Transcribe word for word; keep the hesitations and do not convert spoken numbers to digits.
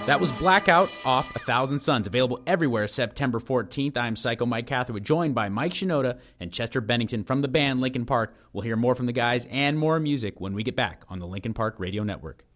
That was Blackout off A Thousand Suns, available everywhere September fourteenth. I'm Psycho Mike Catherwood, joined by Mike Shinoda and Chester Bennington from the band Linkin Park. We'll hear more from the guys and more music when we get back on the Linkin Park Radio Network.